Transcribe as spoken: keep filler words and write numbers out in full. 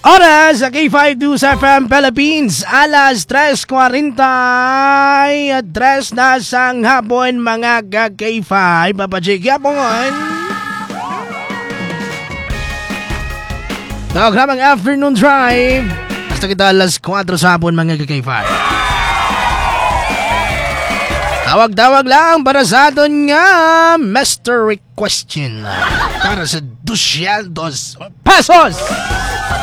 Oras sa K fifty-two sa F M Philippines, alas tres kwarenta at tres na sang hapon mga ka-K five. Papajig yapon. Programang Afternoon Drive. Basta kita alas kwatro sa hapon mga ka-K five. Tawag-tawag lang para sa aton nga mystery question para sa two hundred pesos.